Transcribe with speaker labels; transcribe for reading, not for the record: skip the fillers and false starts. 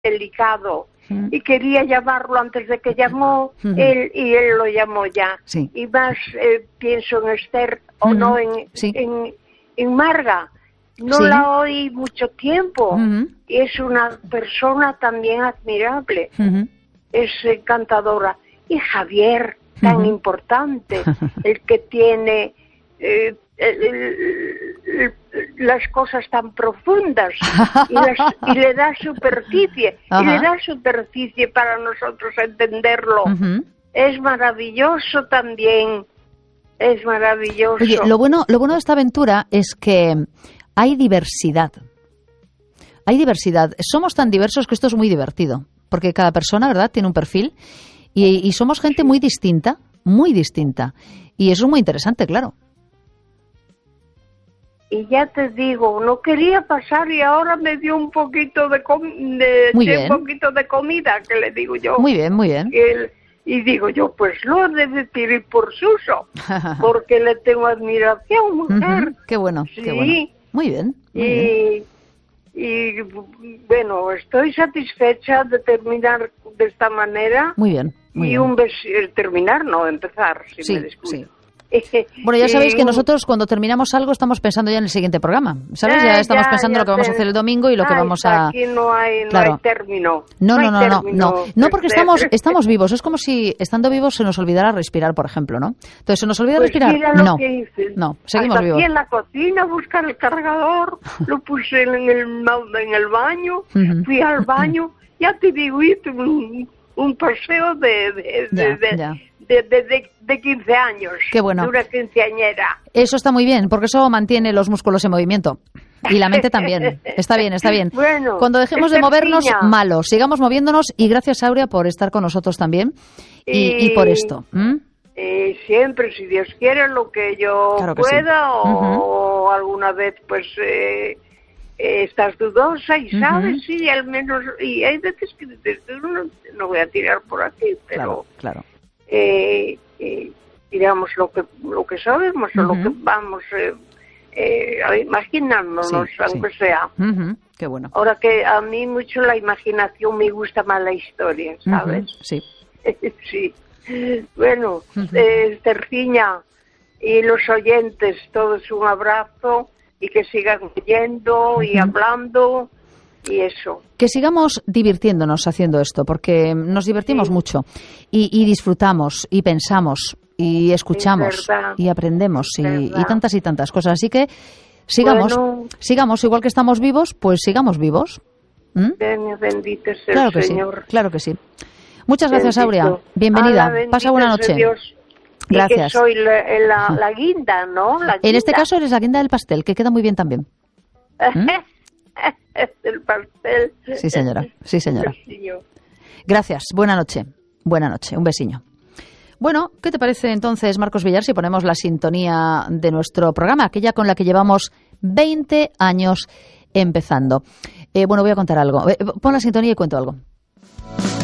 Speaker 1: delicado y quería llamarlo antes de que llamó él, y él lo llamó ya.
Speaker 2: Sí.
Speaker 1: Y más pienso en Esther, o no, en Marga. No la oí mucho tiempo. Es una persona también admirable. Es encantadora. Y Javier, tan importante, el que tiene las cosas tan profundas y le da superficie. Y le da superficie para nosotros entenderlo. Es maravilloso también. Es maravilloso.
Speaker 2: Oye, lo bueno de esta aventura es que hay diversidad. Hay diversidad. Somos tan diversos que esto es muy divertido. Porque cada persona, ¿verdad?, tiene un perfil. Y somos gente muy distinta. Muy distinta. Y eso es muy interesante, claro.
Speaker 1: Y ya te digo, no quería pasar y ahora me dio un poquito de comida, que le digo yo.
Speaker 2: Muy bien, muy bien.
Speaker 1: Y digo yo, pues lo debe pedir por Suso, porque le tengo admiración, mujer.
Speaker 2: Qué bueno,
Speaker 1: sí.
Speaker 2: Qué bueno. Muy bien. Muy bien.
Speaker 1: Y bueno, estoy satisfecha de terminar de esta manera.
Speaker 2: Muy bien. Muy bien.
Speaker 1: Terminar, no, empezar, si me descuido.
Speaker 2: Sí. Bueno, ya sabéis que nosotros cuando terminamos algo estamos pensando ya en el siguiente programa, ¿sabes? Ya estamos pensando en lo que vamos a hacer el domingo y lo que vamos a...
Speaker 1: Aquí no hay término.
Speaker 2: No, porque estamos vivos. Es como si estando vivos se nos olvidara respirar, por ejemplo, ¿no? Entonces, ¿se nos olvida respirar? No, seguimos vivos.
Speaker 1: Aquí en la cocina, buscar el cargador, lo puse en el baño, fui al baño, ya te digo, hice un paseo de 15 años.
Speaker 2: Qué bueno.
Speaker 1: De una quinceañera.
Speaker 2: Eso está muy bien, porque eso mantiene los músculos en movimiento. Y la mente también. Está bien, está bien.
Speaker 1: Bueno,
Speaker 2: cuando dejemos de movernos, malo. Sigamos moviéndonos y gracias, Aurea, por estar con nosotros también y por esto.
Speaker 1: Siempre, si Dios quiere, lo que yo pueda o alguna vez, pues... estás dudosa y sabes, sí, al menos... Y hay veces que dices, no voy a tirar por aquí, pero...
Speaker 2: Claro.
Speaker 1: Digamos lo que sabemos o lo que vamos imaginándonos, aunque sea.
Speaker 2: Qué bueno.
Speaker 1: Ahora que a mí mucho la imaginación me gusta más la historia, ¿sabes?
Speaker 2: Sí.
Speaker 1: Sí. Bueno, Terciña y los oyentes, todos un abrazo y que sigan oyendo y hablando. Y eso.
Speaker 2: Que sigamos divirtiéndonos haciendo esto, porque nos divertimos mucho y disfrutamos y pensamos y escuchamos y aprendemos y tantas cosas. Así que sigamos, igual que estamos vivos, pues sigamos vivos.
Speaker 1: Bendito sea el Señor.
Speaker 2: Claro que sí. Muchas gracias, Aurea. Bienvenida. Pasa buena noche. Gracias.
Speaker 1: Y que soy la guinda, ¿no?
Speaker 2: En este caso eres la guinda del pastel, que queda muy bien también.
Speaker 1: El pastel.
Speaker 2: Sí, señora. Gracias. Buena noche. Un besiño. Bueno, ¿qué te parece entonces, Marcos Villar, si ponemos la sintonía de nuestro programa, aquella con la que llevamos 20 años empezando? Bueno, voy a contar algo. Pon la sintonía y cuento algo.